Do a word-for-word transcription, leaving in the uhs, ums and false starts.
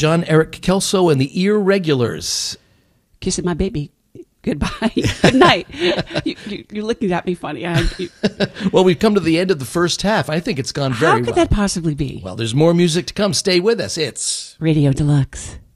John Eric Kelso and the Irregulars. Kissing my baby. Goodbye. Good night. you, you, you're looking at me funny. I, you, Well, we've come to the end of the first half. I think it's gone very well. how could that possibly be? Well, there's more music to come. Stay with us. It's Radio Deluxe.